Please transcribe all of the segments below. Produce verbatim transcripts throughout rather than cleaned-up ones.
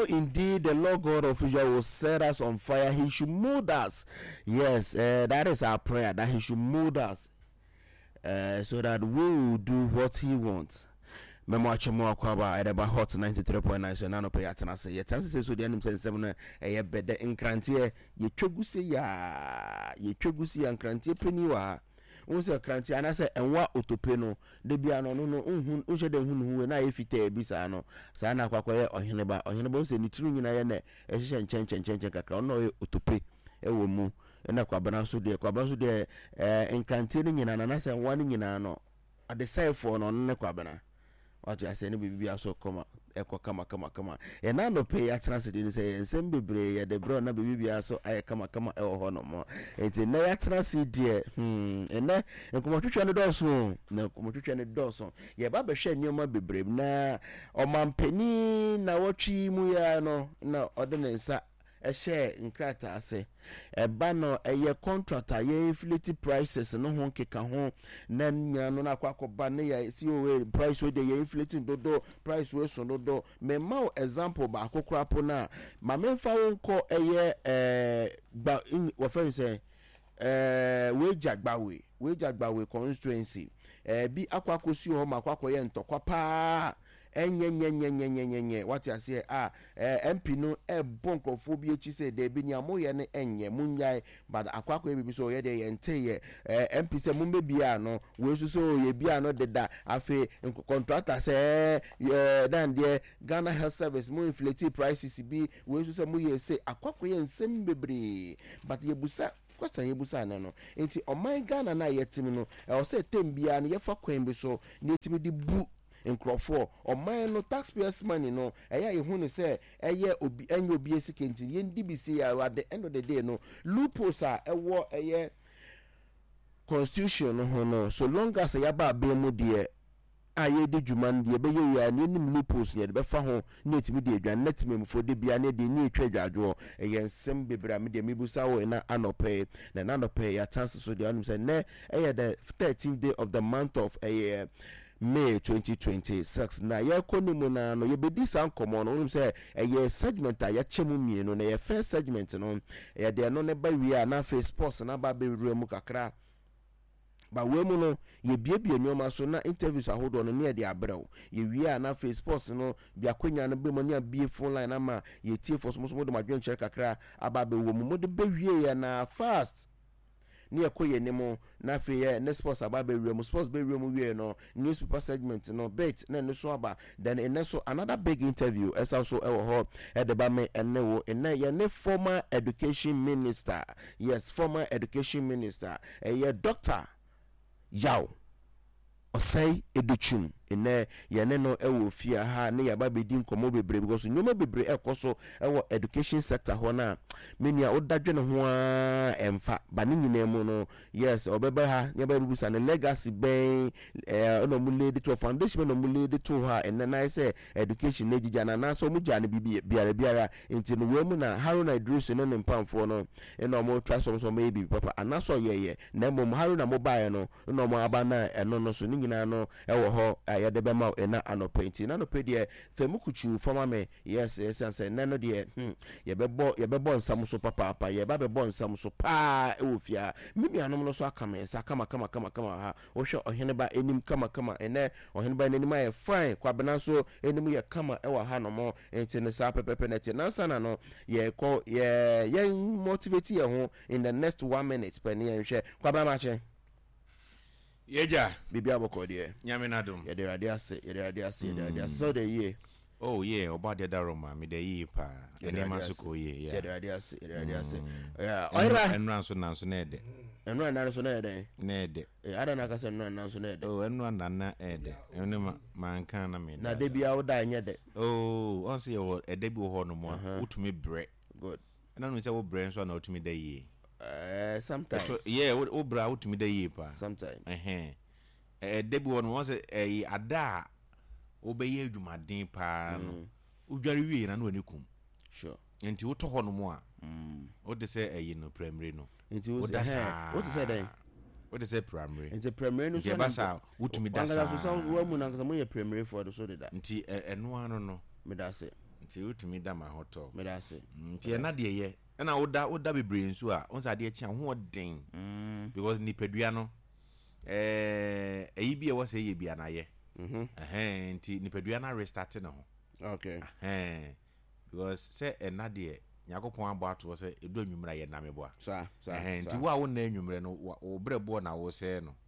indeed the Lord God of Israel will set us on fire, he should mold us. Yes, uh, that is our prayer, that he should mold us uh, so that we will do what he wants. Memo achemo akwaba edeba hot ninety-three point nine so na no pay atena say ye chance say so de anim sensem na eye bede nkrantie ye tweguse ya ye tweguse ya nkrantie pani wa won se nkrantie ana se enwa otope no de bia no no no unhu unhye de hunu na ye fita bi sa no sa na akwakoye oheneba oheneba se ni tiru nyina ye na ehye nchen nchen nchen kakra no ye otope ewo mu na kwabana so de kwabana so de eh nkrantie ni nyina na se enwa ni nyina no ade sai for no ne kwabana. What I say, maybe I saw come echo kama kama kama. And I no pay at transit say and send be the bro na baby I saw I kama kama e ho no more. It's a na transit dear. Hmm. And na and come to try doors no. Na come to try doors on. Ye ba be hwe nyoma bebrem na o man pani na wotwi mu ya no na ordinance a share in krata ase e ba no eye contractor ye inflate prices no ho keka ho na nya no na kwakoba ne ya si o price we dey inflating dodo price we so dodo me ma example ba akokrapo na ma memfa wonko eye eh gba wo fa say eh we jagbawe we jagbawe constituency eh bi akwakosi ho ma kwakoye ntokwa pa enye nye nye nye nye nye nye what you say ah eh M P no e bonkofo bi echi say de bi ni amoye ne enye munyai but akwakọ ebibi so ye de ye nte ye eh M P say mumbe bia no we so ye bia no deda afi contractor say eh dan de Ghana Health Service mu inflate prices bi we so mu ye say akwakọ ye nsem bebre but ye busa question ye busa na no enti o my Ghana na ye timi no e o say tembia no ye fa kwan bi so na timi di bu Nkrofo o man no taxpayers money no eya ye hu ne say eye obi enye obi esikenti ye ndi bi say at the end of the day no loopholes a ewo eye constitution no no so long as ya ba be mu de aye de djuman de be ye ya ne nim loopholes ye be fa ho na etimi de adwan na timi mfo de bia ne de ni etwa adwadwo eye nsem bebra me de mebusa wo na anope na na anope ya chances so de anum say ne eye the thirteenth day of the month of eye May twenty twenty-six na ye konimu na no ye bedi san komo no num say eye segment a ye chemu mienu na ye first segment no ye de no ne ba wi a na face sports na ba be mu kakra ba we mu no ye biebie nyoma so na interviews ahodo no ne de abrew ye wi a na face sports no bia kwanya no be mo ne bie phone line na ma ye tie for so mo de madwen chere kakra aba be wo mu mo de be wi ya na fast ni ekoye nemo na fe ye ne sports aba be rem sports be rem we no newspaper segment no bet na ne so aba then in so another big interview as also e wo ho e de ba me ene wo ene ye ne former education minister yes former education minister e ye doctor Yao Osei Educhum ene yene no ewo fia ha ne yaba bedi nkomo bebre because nyoma bebre ekoso ewo education sector ho na menia odadwe ne ho a emfa bani nyina mu no yes obeba ha ne ba bubusa ne legacy ben eh no mu lady to foundation no mu lady to ha ene na say education ne gija na na so mu ja ne bibi biara biara enti no we mu na Haruna Idris no ne mpamfo no eno mo try some some maybe papa anaso yeye na mo Haruna mobile no no mo aba na eno no so ni nyina no ewo ho ya de bema na anopainti na no pe de femukuchu forma me yes yes say na no de hmm ye bebo ye bebo nsam so papa papa ye ba bebo nsam so pa e ofia mimi anom no so aka me sa kama kama kama kama ha wo hwe ohene ba enim kama kama ene ohene ba enim aye fine kwabena so enim ye kama e wa ha no mo enti ne sa pepepe na ti na sana no ye ko ye ye motivate ye ho in the next one minute pe ne ye hwe kwabena ma che Yeja bibi aboko de nyame nadum ye de rade ase ye de rade ase ye de rade ase so de ye oh yeah obade daroma me de yi pa ene masuko ye yeah ye de rade ase ye de rade ase yeah oira enran so nanso na ede enran nan so na ede na ede eh ada na ka se enran nan so na ede oh enran nan na ede ene ma mankan na me na de bia wo da anye de oh on se yo ede bi wo ho no mo utumi bre good na no se wo bre so na utumi da yi Uh, sometimes yeah o bra utumi da yi pa sometimes eh eh debi won won say eh ada obeye adwumaden pa no udware wie na no anikum sure enti wo to ho no mo a mm o de say eh no primary no enti wo say what say then what is a primary enti primary no so basa utumi da sa so so wo mu na nka mo ye primary for the so de da enti eno ano no me da say nti utumi da ma hoto me da se nti na de ye na woda woda bebre nso a onsa de chia ho den because nipadua no eh eyi bi e wo se ye bia na ye mhm eh nti nipadua na restart ne ho okay eh because say na de yakopon abo ato se edu anwumra ye na meboa sa sa eh nti wo a wo na anwumre no wo brebo na wo se no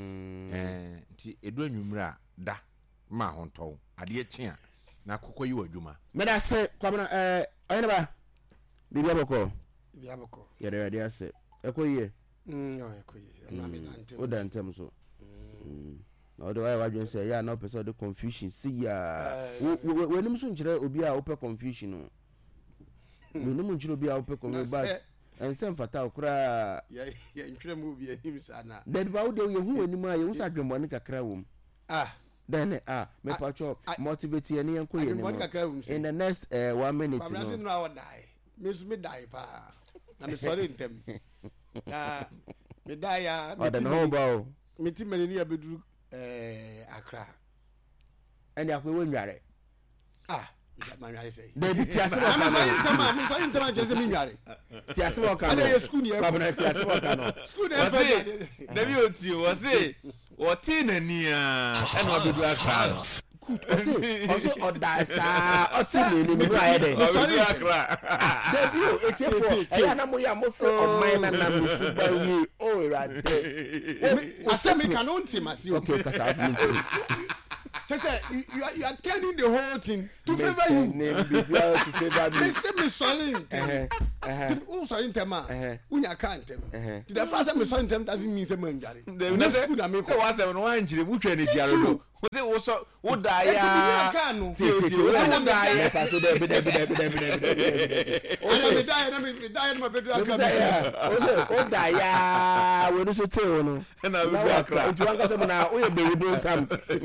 eh nti edu anwumra da ma ho nton ade chia na kokko yi wadwuma me da se kwabena eh oyene ba bibia boko bibia boko ye de ade ase ekoyie mm no ekoyie na me dante o dantem so mm na o de why wadwen say ya na person de confusion see ya we nim so nkire obi a ope confusion no we nim nkire obi a ope confusion but en sem fata okura ya ya nkire mu obi anim sana de ba wo de ye hu anim a ye hu sa dwembo ne kakra wom ah then ah me pacho motivate ye ne yanko ye ne in the next uh, one minute no I'm no die me so me die pa na me sorry ntem na me die ya me ti me me ti mani ni abeduru eh Accra and akwe wo nware ah me nware say dey bi ti ase wo ka me sorry ntem me sorry ntem je se me nware ti ase wo ka no na school ni e kwabena ti ase wo ka no school ni e na bi oti wo se Wati na ni a ena obedu akra no osi osi odasa oti ni ni mi aye de obedu akra de bi o etiefo e ya na mo ya mo se oman na na musu ba yi o rade asemi kan on team as you okay kasa afu just say you are you are turning the whole thing to favor you name be well to favor me say me sorry eh eh who sorry ntema unya ka ntem the first me sorry ntem doesn't mean say man jare na say say wa say no wan jire butwa ne jiaro do say wo so wo da ya ti ti ti wo da ya pa so de be de be de be de be de o me da ya na me da ya na me bedu akra o so o da ya we no so te o no na we akra nti wan ka say na o ye be we do sam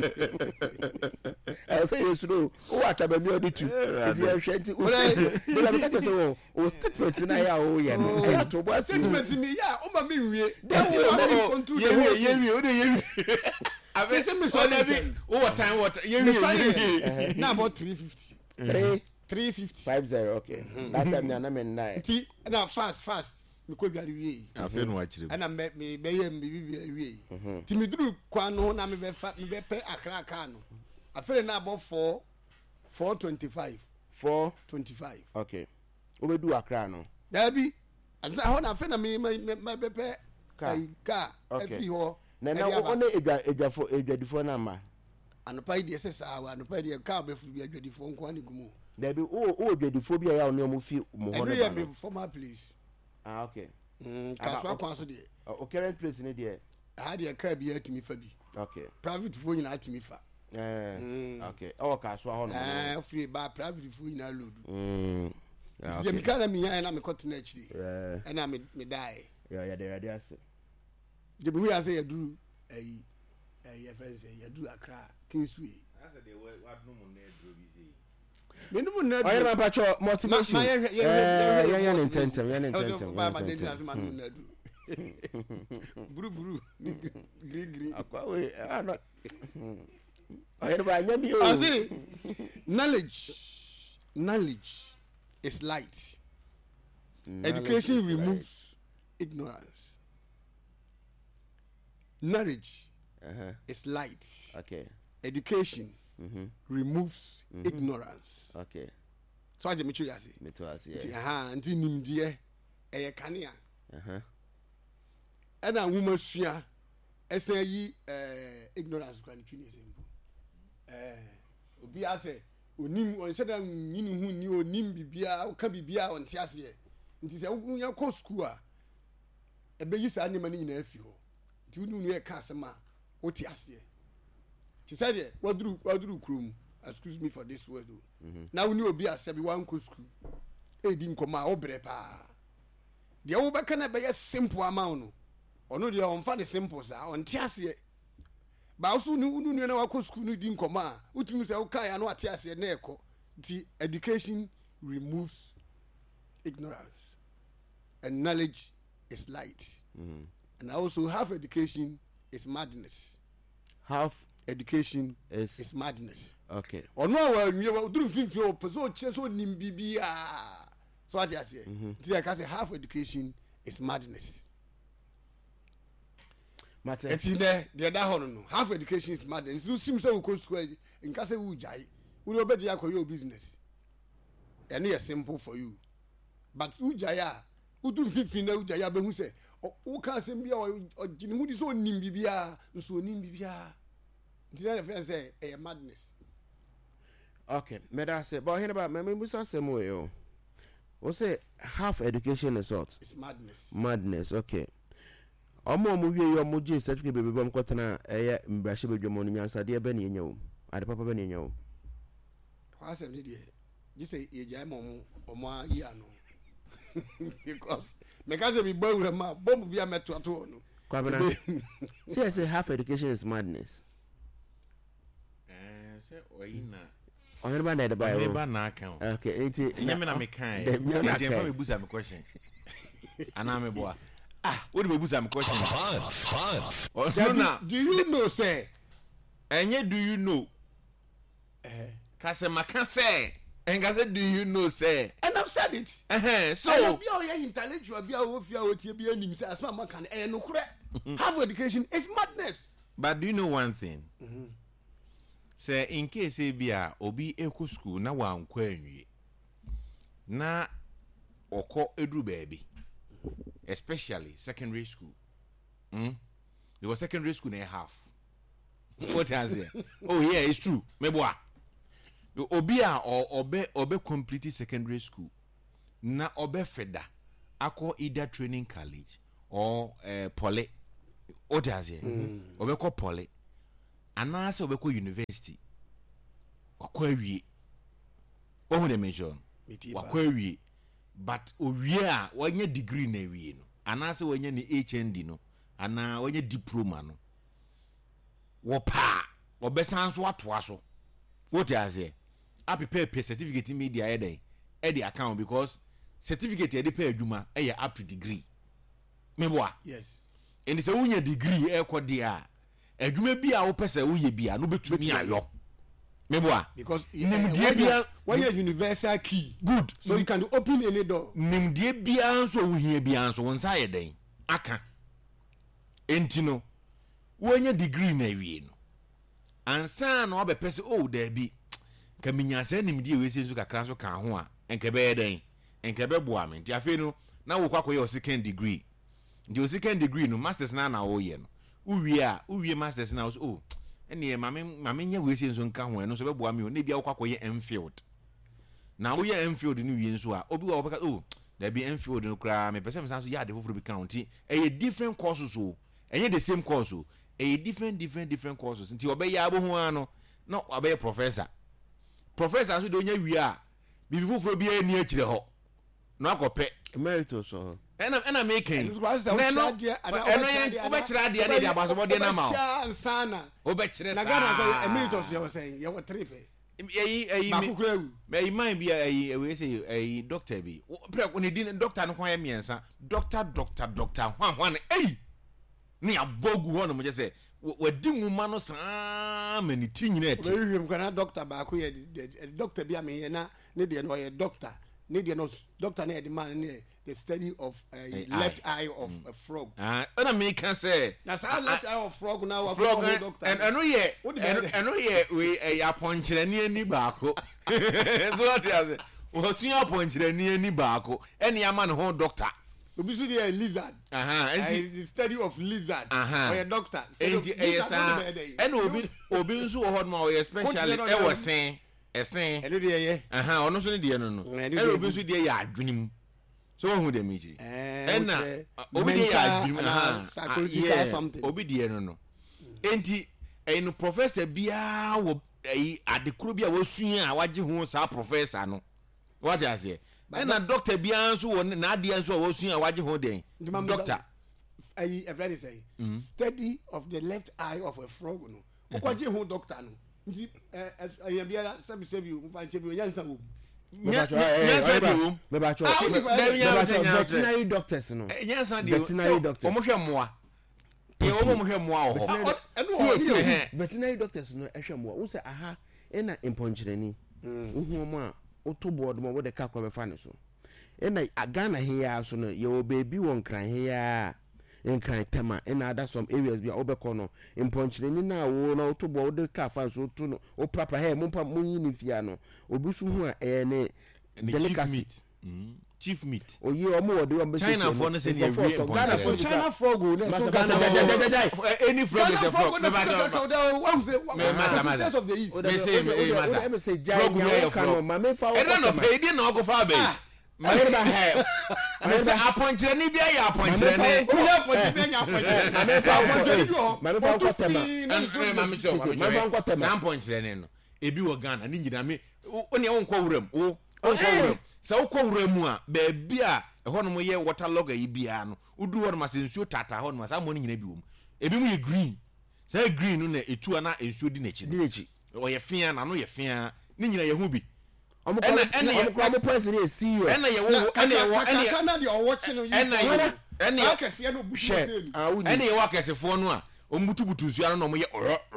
I say you know o wa cha ba mi oditu di e hwe nti o state be la me ka say o o statement na ya o ye no ya to bo statement mi ya o ma mi wie de o ye wie ye wie o de ye wie abe say me so na bi o what time what ye wie na about three fifty three three fifty five zero okay that time na na me nine ti na fast fast me ko biare wie afi no akire ana me me be ye me bi wie ti me duru kwa no na me be fa me be pe akra aka no afere na about four four twenty-five four twenty-five okay obedu akra no da bi asa ho na afere na me me be pe kai ka every ho na na wo na edwa edwafo edwadifo na ma anopa ide se sa wa anopa ide ka be fu bi edwadifo nko ani gumu da bi o o edwadifo bi ya o mo fi mo ho na ba former place ah okay mm kaswa kwa so de o current place ni de ah de ka bi atimi fa bi okay private fo nyina atimi fa eh okay o kaswa ho no eh free ba private fo nyina load mm yeah okay je mi kana mi yan na me kotena achiri eh e na me me die ya ya de radio ase je bi ya say yaduru eh eh ya friend say yaduru Accra kinsui asa de what no mo na edro bi say me no mo na edro oye ma pacho motivation eh yan yan intentem yan intentem buru buru green green akwa we ana oye ba nyami o I say knowledge knowledge is light. Knowledge education is removes light. Ignorance. Knowledge uh-huh. is light. Okay. Education mm-hmm. removes mm-hmm. ignorance. Okay. So I just make sure you see. Me too I see. Aha, anti nimdie eye kanea. Uh-huh. And a woman sua ese yi eh ignorance kwa ntwini simple. Eh obi ase onim onhyeda nyini hu ni onim bibia o ka bibia on ti ase nti se wo nya ko school a ebe yi sa nema ni nyina afi ho nti wo nu e ka asema wo ti ase ti say de waduru waduru krum excuse me for this word mm-hmm. na wo ni obi ase bi wan ko school e di nkoma o bre pa de wo be kana be simple amount no ono de on fa de simple sa on ti ase ba osu nu nu nu na wa ko school nu di nkoma a utumi se wo kai anu ate ase na eko ti education removes ignorance and knowledge is light mm-hmm. and also half education is madness half education is is madness Okay. Ono wa nwie wa duru finfi o peso che so nim bibia. So what you say? Ti I can say half education is madness. Matter. Eti ne de da ho no. Half education is madness. You sim say we go school in ka say we jai. We obeji akoyo business. And it's simple for you. But ujaya, udun fifi na ujaya be hu say, o ka say bia o gini hu di so nim bibia, so nim bibia. Nti na friend say e madness. Okay, me da say, but here about me me say same way o. O say half education is what? It's madness. Madness, okay. Omo omo wie yo mo je certificate bebe bom kotena eye mbrahye bedwom no nyansa de be na yenya wo. Ade papa be na yenya wo. Kwa say ni de. You say ye jai mo mo yi ano. Because me ka say be boy we ma bomb bia meto ato no. Kwabena. See I say half education is madness. Eh say oyina. Ohen ba na de ba yo. Ba na kan. Okay, enti nyame na me kan. Enti fa me busa me question. Ana me boa. Ah, what do we busa me question? Hot, hot. Oh, no, no. Do you know say? Enye do you know? Eh, ka say maka say. And I said, do you know, say? And I've said it. Uh-huh. So, be all intellectual, be all of your T B N, as my man can, and no correct. Half education is madness. But do you know one thing? Mm-hmm. Say, in case A B A, Obi Eco School, na one query. Na oko edu baby. Especially secondary school. Hmm? There was secondary school in a half. What has it? Oh, yeah, it's true. Meboa. Obi a obe obe complete secondary school na obe feda akọ either training college or uh, poly odaze mm. obe ko poly anase obe ko university wakọ awie ohun de mention wakọ awie but owie a wanya degree na awie no anase wanya ni H N D no ana wanya diploma no wo pa obesan so atoa so odaze I prepare pay certificate in media eden e the account because certificate e dey pay adwuma e up to degree meboa yes and say wunya degree e ko dia adwuma bi a wo pese wo ye bia no betumi ayo meboa because nimdie bia when you universal key good so you can open any door nimdie bia so wo hia bia so won sa ye den aka entino wonya degree na wie no ansa na obe pese oh there be kaminya se nimdie we sensu kakra so kan ho a enke be den enke be boa me nti afi no na wo kwakoye o second degree nti o second degree no masters na na wo ye no uwie a uwie masters na so oh ene mame mame nya we sensu nka ho no so be boa me o na bia wo kwakoye Enfield na wo ye Enfield ni wie nso a obi wo beka oh there be Enfield no kra me pese me san so ya de foforo bi kan nti e different courses o enye the same course o e different different different courses nti obe ya abo ho ano no obe professor professor so de onya wi a bibi foforo bi ani akire ho no akope emeritus so ena ena making no eno eno obe kire ade na de abaso de na ma o sana obe kire sa na gana emeritus you say you tripe eyi eyi me eyi man bi eyi we say eyi doctor bi pre oni din doctor no kwa ya miensa doctor doctor doctor hwan hwan eyi ni abogu ho no mo je say wadi nwuma no saa mani ti nyina eti we hwem kana doctor ba ko ye doctor bi ame na ne de no ye doctor ne de no doctor na the man ne the study of a uh, left eye of mm. a frog ah uh, na me can say na sa left eye of frog na wa frog doctor and eno ye eno ye we e aponkyere ne ani baako so what you o sun aponkyere ne ani baako ene ama ne ho doctor obi so dey lizard aha and the study of lizard uh-huh. or a doctor and yes and obi obi nso wo ho no especially e wo sen esen eno dey ye aha ono so ne dey no no and obi nso dey ya adwenim so who dem ichi and na obi dey ya adwenim aha psychological something obi dey no no enti eno professor bia wo adekuro bia wo sun a waje ho sa professor no what you say and na doctor bia nso wo na ade nso wo sun a waje ho den doctor I everybody say mm-hmm. study of the left eye of a frog no o kwaje ho doctor no nti eh eh bia sabi sabi o fa nche bi yansa wo mebacho eh mebacho veterinary doctors no yansa de o mo hwe moa e o mo hwe moa o veterinary doctors no ehwe moa wo say aha ena imponchireni uhu mo a oto board mo de ka kwa be fa ne so ena Ghana here so no ye obebi won kran here in kran tema ena ada some areas bi obekọ no imponchireni na wo na oto board de ka fa so to no o prapra he mo pa mo yin fia no obi su hu a e ne delicacy chief meat oyi omo wode o China for no say ne we Ghana for China frog o so Ghana any frog is a frog me matter of the east me say me masa me say jai ya kan ma me fa o e no pay di na o go fa be ma me ba he me say aponchire ni bia ya aponchire ni o ya aponchire bia ya aponchire ma me fa aponchire bi ho ma me fa ko tema ma me cho ma me ko tema aponchire ni no ebi wo Ghana ni nyina me o ne won ko wuram o on ko wuram sa wo ko wuram mu a ba bia e ho no mo ye waterlog yi bia no udu wo ma se nsuo tata ho no ma sa mo ni nyina bi wo ebi mu ye green sa green no na etu ana ensuo di n'echi di n'echi o ye fia na no ye fia ni nyina ye hu bi omo ko omo person e serious ena ye wo ena ye wo ena na de o watch no ena ye ena sa kese no bushi ena ye wa kese fo no a o mutu butu nsuo ano no mo ye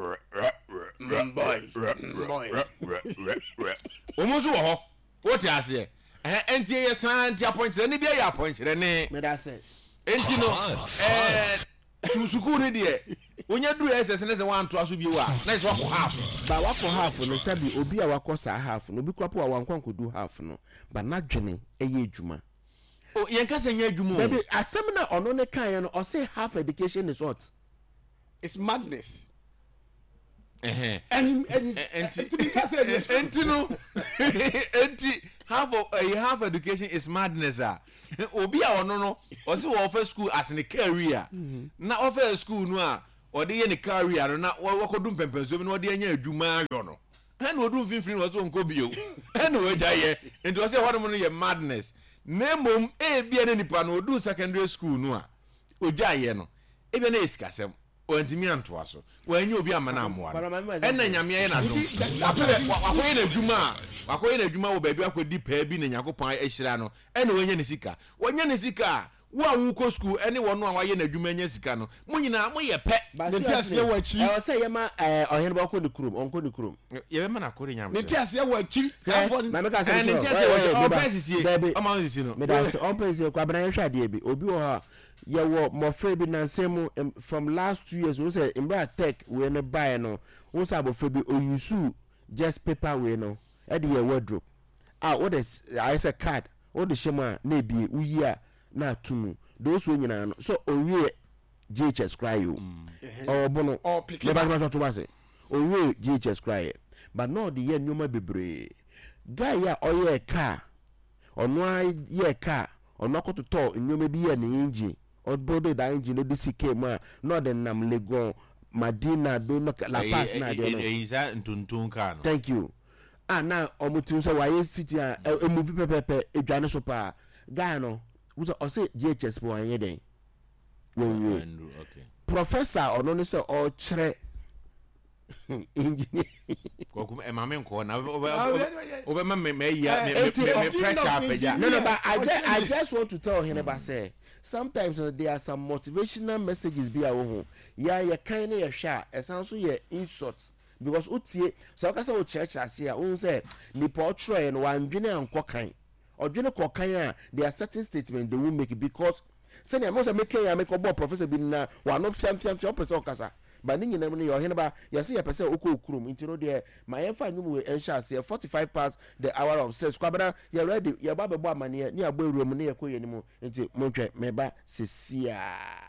boy boy o mo so ho what you say eh enti ye san ti appointed ni bia ya appointed ne me da say enti no eh susuku ni de onya duru S S ne se wan to aso bi wa na se wako half ba wako half no sabi obi a wako sa half no obi kwapo a wankwanko du half no ba na dwene eye adwuma o yen ka se nya adwuma o baby asem na ono ne kan no o say half education is what it's madness eh and and enti enti no enti half of uh, half education is madness ah obi a ono no o se wo offer school as in career na offer school no a o de ye ne career no na wo kodum pempenso bi no de anya adwuma ayo no he na odum finfin wo so nko bio he na waja ye enti o se ho no ye madness na mom e bia ne nipa no odum secondary school no a oja ye no e bia na esikasem o ntimi anto aso wanyi obi amana amoa ena nyame ye na do wakoye na adwuma wakoye na adwuma wo baabi akodi paa bi na nyakopon ahira no ena wanya ne sika wanya ne sika wo awu ko school ene wono a waye na adwuma nya sika no mo nyina mo ye pe nti ase wachi e say ye ma ohen ba ko ni krum onko ni krum ye be ma na kore nyam nti ase wachi na me ka say nti ase wachi o pesisie o ma nsi no me da say on pesisie kwa bran hwa de bi obi wo ha ye wo mo free bi na nsem from last two years we say imbra tech we no buy no we say abofre bi o use just paper we no e de ye wardrobe ah what is I say card o de shema na bi uyi a na tunu those we nyina no so owie G H S cry you or bono or pick le ba ma to ba say owie G H S cry but no the ye nyoma bebre guy ya oye car ono ye car ono ko to to nyoma bi ye ne engine or body that engine no C K ma no the nam Legon Madina do no La Paz na de no e isa ntuntun ka no thank you ah na omutin so why city a movie pepepe edwane so pa guy no we o say G H S po anye den when okay professor ono ne so o kire engineer ko kuma e mame nko na obe ma me me ya me pressure apeja no no but I just I just want to tell him about say sometimes uh, there are some motivational messages be awo ya ya kind of sha e san so ye insult because utie so ka say o church ase a un say ni po tro no wan dwene anko kan odwene kokan a there are certain statements they will make it because say na mo say make ya make obo professor bi na wa no fiam fiam fiam person okasa ba ni nyina no yo hene ba ya say ya person okọ okurum intiro de ma ye fa nyum we ensha say forty-five past the hour of six kwabara ya ready ya ba be bo amane ni agbo eruom ni ye koye ni mu nti mo twa me ba sesia